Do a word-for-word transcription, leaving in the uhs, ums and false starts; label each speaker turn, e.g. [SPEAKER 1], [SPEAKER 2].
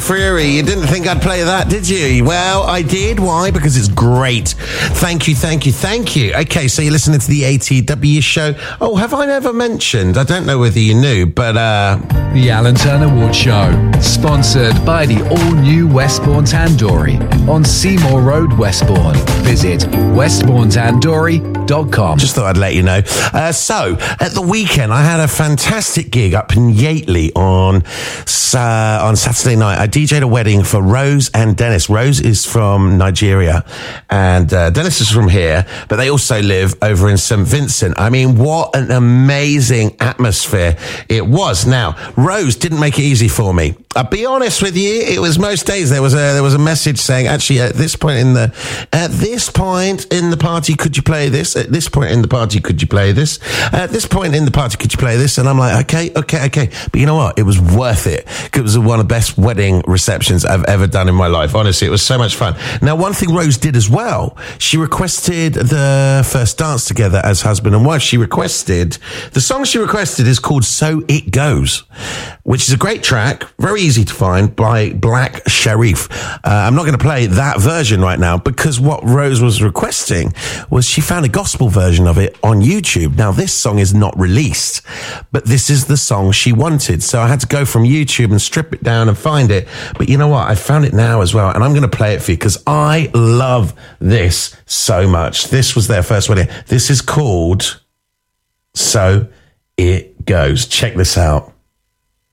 [SPEAKER 1] Fury. You didn't think I'd play that, did you? Well, I did. Why? Because it's great. Thank you, thank you, thank you. Okay, so you're listening to the A T W show. Oh, have I never mentioned? I don't know whether you knew, but... uh
[SPEAKER 2] The Alan Turner Wood Show, sponsored by the all-new Westbourne Tandoori on Seymour Road, Westbourne. Visit westbourne tandoori dot com.
[SPEAKER 1] Just thought I'd let you know. Uh, so, at the weekend, I had a fantastic gig up in Yateley on uh, on Saturday night. I D J'd a wedding for Rose and Dennis. Rose is from Nigeria, and uh, Dennis is from here, but they also live over in Saint Vincent. I mean, what an amazing atmosphere it was. Now, Rose didn't make it easy for me. I'll be honest with you, it was most days there was a there was a message saying, actually, at this point in the at this point in the party, could you play this? At this point in the party, could you play this? At this point in the party, could you play this? And I'm like, okay, okay, okay. But you know what? It was worth it. It was one of the best wedding receptions I've ever done in my life. Honestly, it was so much fun. Now, one thing Rose did as well, she requested the first dance together as husband and wife. She requested, the song she requested is called So It Goes, which is a great track, very easy to find, by Black Sharif. Uh, I'm not going to play that version right now because what Rose was requesting was she found a gospel version of it on YouTube. Now, this song is not released, but this is the song she wanted. So I had to go from YouTube and strip it down and find it. But you know what? I found it now as well, and I'm going to play it for you because I love this so much. This was their first wedding. This is called So It Goes. Check this out.